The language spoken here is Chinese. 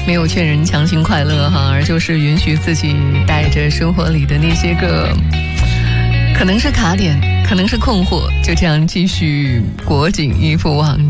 没有劝人强行快乐哈，而就是允许自己带着生活里的那些个可能是卡点，可能是困惑，就这样继续裹紧衣服往